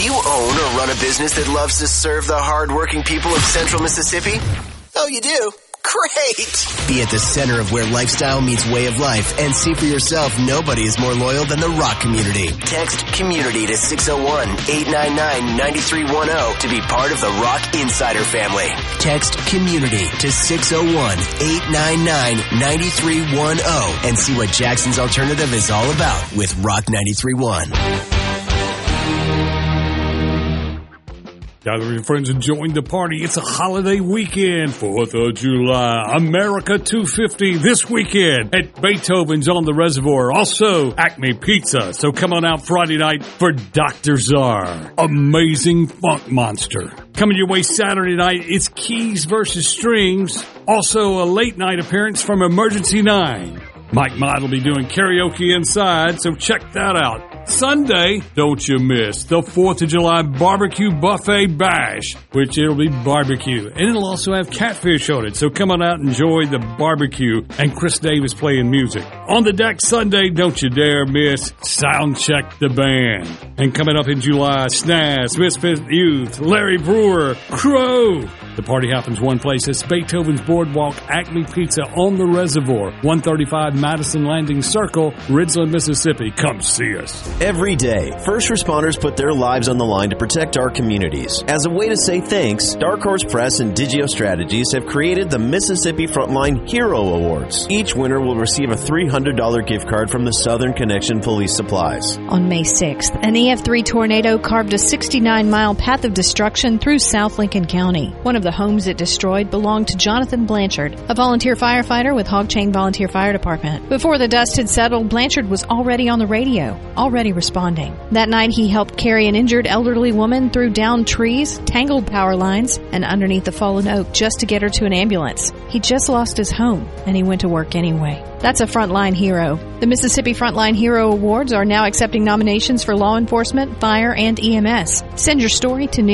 you own or run a business that loves to serve the hard-working people of Central Mississippi? Oh, you do? Great! Be at the center of where lifestyle meets way of life and see for yourself nobody is more loyal than the Rock community. Text COMMUNITY to 601-899-9310 to be part of the Rock Insider family. Text COMMUNITY to 601-899-9310 and see what Jackson's Alternative is all about with Rock 93.1. Gather your friends and join the party. It's a holiday weekend, 4th of July, America 250 this weekend at Beethoven's on the Reservoir. Also, Acme Pizza. So come on out Friday night for Dr. Czar, Amazing Funk Monster. Coming your way Saturday night, it's Keys versus Strings. Also, a late night appearance from Emergency 9. Mike Mott will be doing karaoke inside, so check that out. Sunday, don't you miss the 4th of July Barbecue Buffet Bash, which it'll be barbecue. And it'll also have catfish on it, so come on out and enjoy the barbecue. And Chris Davis playing music. On the deck Sunday, don't you dare miss Sound Check the Band. And coming up in July, Snaz, Misfit Youth, Larry Brewer, Crow. The party happens one place. It's Beethoven's Boardwalk, Acme Pizza on the Reservoir, 135 Madison Landing Circle, Ridgeland, Mississippi. Come see us. Every day, first responders put their lives on the line to protect our communities. As a way to say thanks, Dark Horse Press and Digio Strategies have created the Mississippi Frontline Hero Awards. Each winner will receive a $300 gift card from the Southern Connection Police Supplies. On May 6th, an EF3 tornado carved a 69-mile path of destruction through South Lincoln County. One of the homes it destroyed belonged to Jonathan Blanchard, a volunteer firefighter with Hog Chain Volunteer Fire Department. Before the dust had settled, Blanchard was already on the radio, already responding. That night, he helped carry an injured elderly woman through downed trees, tangled power lines, and underneath a fallen oak just to get her to an ambulance. He just lost his home, and he went to work anyway. That's a frontline hero. The Mississippi Frontline Hero Awards are now accepting nominations for law enforcement, fire, and EMS. Send your story to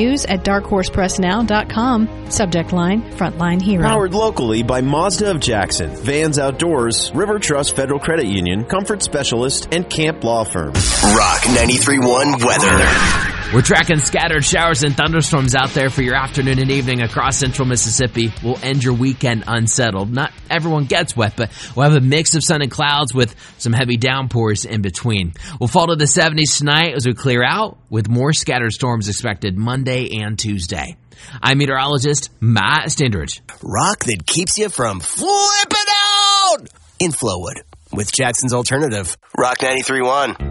news@darkhorsepressnow.com. Subject line, Frontline Hero. Powered locally by Mazda of Jackson, Vans Outdoors, River Trust Federal Credit Union, Comfort Specialist, and Camp Law Firm. Rock 93.1 weather. We're tracking scattered showers and thunderstorms out there for your afternoon and evening across central Mississippi. We'll end your weekend unsettled. Not everyone gets wet, but we'll have a mix of sun and clouds with some heavy downpours in between. We'll fall to the 70s tonight as we clear out with more scattered storms expected Monday and Tuesday. I'm meteorologist Matt Standridge. Rock that keeps you from flipping out in Flowood with Jackson's Alternative. Rock 93.1.